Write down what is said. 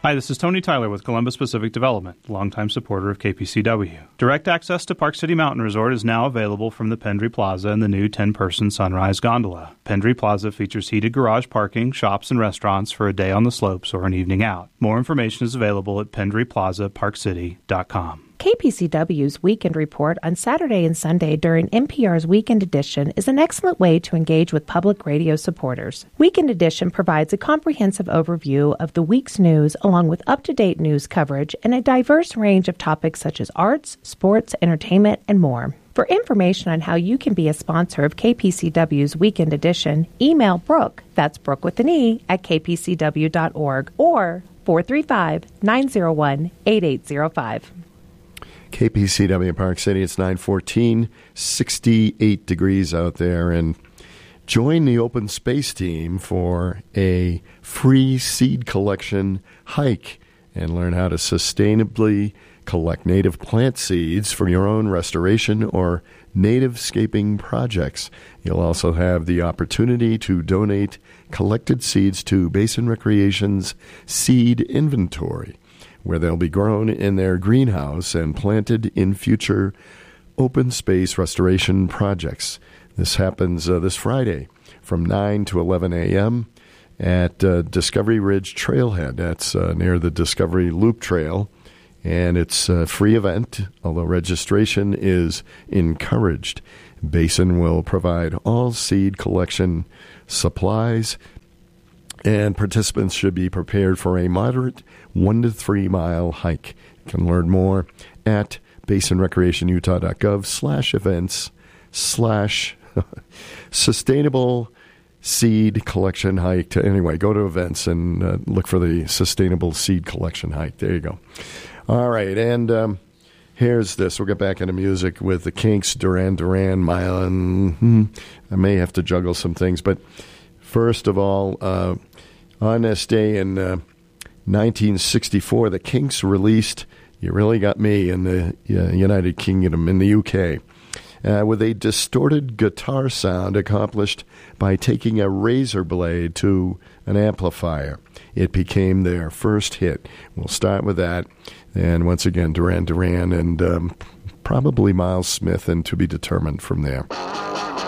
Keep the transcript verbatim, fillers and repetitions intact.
Hi, this is Tony Tyler with Columbus Pacific Development, longtime supporter of K P C W. Direct access to Park City Mountain Resort is now available from the Pendry Plaza and the new ten-person Sunrise Gondola. Pendry Plaza features heated garage parking, shops, and restaurants for a day on the slopes or an evening out. More information is available at pendry plaza park city dot com. K P C W's Weekend Report on Saturday and Sunday during N P R's Weekend Edition is an excellent way to engage with public radio supporters. Weekend Edition provides a comprehensive overview of the week's news along with up-to-date news coverage and a diverse range of topics such as arts, sports, entertainment, and more. For information on how you can be a sponsor of K P C W's Weekend Edition, email Brooke, that's Brooke with an E, at k p c w dot org or four three five, nine zero one, eight eight zero five. K P C W Park City, it's nine fourteen, sixty-eight degrees out there, and join the open space team for a free seed collection hike and learn how to sustainably collect native plant seeds for your own restoration or native-scaping projects. You'll also have the opportunity to donate collected seeds to Basin Recreation's seed inventory, where they'll be grown in their greenhouse and planted in future open space restoration projects. This happens uh, this Friday from nine to eleven a.m. at uh, Discovery Ridge Trailhead. That's uh, near the Discovery Loop Trail, and it's a free event, although registration is encouraged. Basin will provide all seed collection supplies, and participants should be prepared for a moderate one to three mile hike. You can learn more at basin recreation utah dot gov slash events slash sustainable seed collection hike. Anyway, go to events and uh, look for the sustainable seed collection hike. There you go. All right, and um, here's this. We'll get back into music with the Kinks, Duran Duran, Mile, and hmm, I may have to juggle some things, but first of all, uh, on this day in uh, nineteen sixty-four, the Kinks released You Really Got Me in the uh, United Kingdom, in the U K, uh, with a distorted guitar sound accomplished by taking a razor blade to an amplifier. It became their first hit. We'll start with that. And once again, Duran Duran and um, probably Miles Smith, and to be determined from there.